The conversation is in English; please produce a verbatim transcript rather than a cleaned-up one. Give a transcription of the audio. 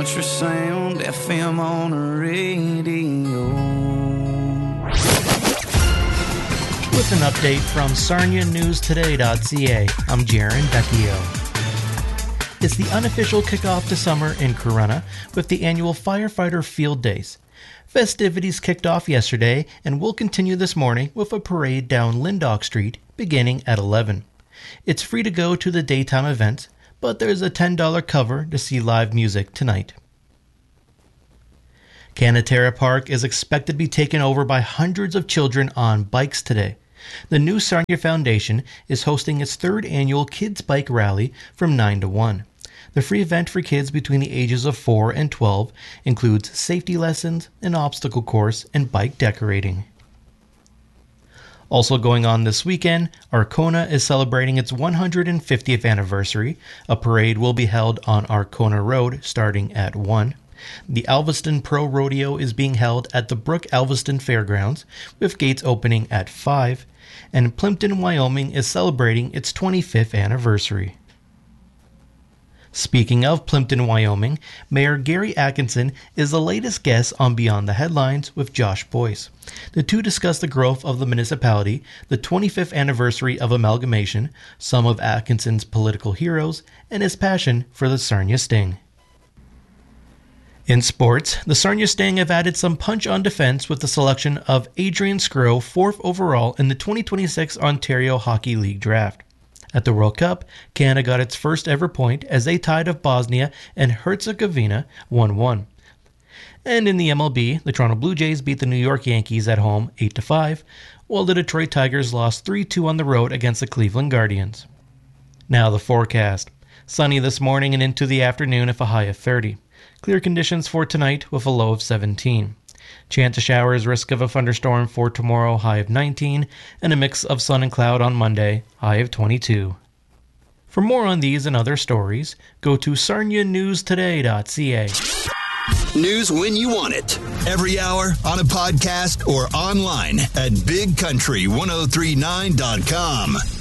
ultrasound F M on a radio. With an update from Sarnia News Today dot C A, I'm Jaron Vecchio. It's the unofficial kickoff to summer in Corunna with the annual Firefighter Field Days. Festivities kicked off yesterday and will continue this morning with a parade down Lindock Street beginning at eleven. It's free to go to the daytime events, but there's a ten dollars cover to see live music tonight. Canaterra Park is expected to be taken over by hundreds of children on bikes today. The new Sarnia Foundation is hosting its third annual Kids Bike Rally from nine to one. The free event for kids between the ages of four and twelve includes safety lessons, an obstacle course, and bike decorating. Also going on this weekend, Arkona is celebrating its one hundred fiftieth anniversary. A parade will be held on Arkona Road starting at one. The Alveston Pro Rodeo is being held at the Brook Alveston Fairgrounds, with gates opening at five. And Plimpton, Wyoming is celebrating its twenty-fifth anniversary. Speaking of Plimpton, Wyoming, Mayor Gary Atkinson is the latest guest on Beyond the Headlines with Josh Boyce. The two discuss the growth of the municipality, the twenty-fifth anniversary of amalgamation, some of Atkinson's political heroes, and his passion for the Sarnia Sting. In sports, the Sarnia Sting have added some punch on defense with the selection of Adrian Skro fourth overall in the twenty twenty-six Ontario Hockey League draft. At the World Cup, Canada got its first ever point as they tied of Bosnia and Herzegovina one one. And in the M L B, the Toronto Blue Jays beat the New York Yankees at home eight to five, while the Detroit Tigers lost three two on the road against the Cleveland Guardians. Now the forecast. Sunny this morning and into the afternoon with a high of thirty. Clear conditions for tonight with a low of seventeen. Chance of showers, risk of a thunderstorm for tomorrow, high of nineteen, and a mix of sun and cloud on Monday, high of twenty-two. For more on these and other stories, go to Sarnia News Today dot C A. News when you want it. Every hour, on a podcast, or online at big country ten thirty-nine dot com.